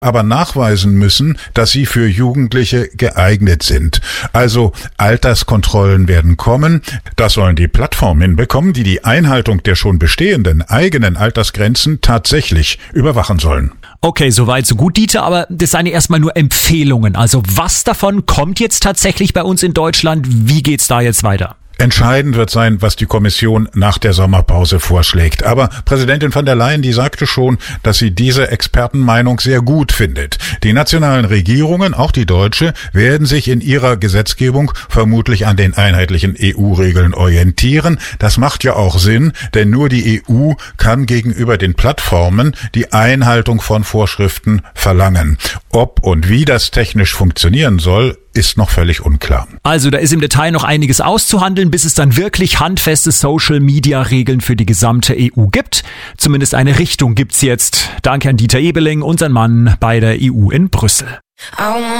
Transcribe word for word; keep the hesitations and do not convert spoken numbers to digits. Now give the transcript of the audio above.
aber nachweisen müssen, dass sie für Jugendliche geeignet sind. Also Alterskontrollen werden kommen. Das sollen die Plattformen hinbekommen, die die Einhaltung der schon bestehenden eigenen Altersgrenzen tatsächlich überwachen sollen. Okay, soweit, so gut, Dieter, aber das seien ja erstmal nur Empfehlungen. Also was davon kommt jetzt tatsächlich bei uns in Deutschland? Wie geht's da jetzt weiter? Entscheidend wird sein, was die Kommission nach der Sommerpause vorschlägt. Aber Präsidentin von der Leyen, die sagte schon, dass sie diese Expertenmeinung sehr gut findet. Die nationalen Regierungen, auch die deutsche, werden sich in ihrer Gesetzgebung vermutlich an den einheitlichen E U-Regeln orientieren. Das macht ja auch Sinn, denn nur die E U kann gegenüber den Plattformen die Einhaltung von Vorschriften verlangen. Ob und wie das technisch funktionieren soll, ist noch völlig unklar. Also da ist im Detail noch einiges auszuhandeln, bis es dann wirklich handfeste Social-Media-Regeln für die gesamte E U gibt. Zumindest eine Richtung gibt's jetzt. Danke an Dieter Ebeling, unseren Mann bei der E U in Brüssel.